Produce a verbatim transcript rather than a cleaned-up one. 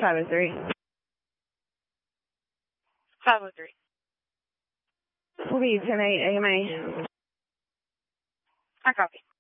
five oh three. five oh three. Will be ten eight A M A. I copy.